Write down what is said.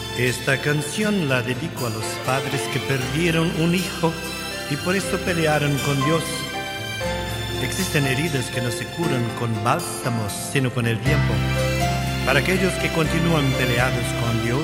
Esta canción la dedico a los padres que perdieron un hijo y por eso pelearon con Dios. Existen heridas que no se curan con bálsamos, sino con el tiempo. Para aquellos que continúan peleados con Dios,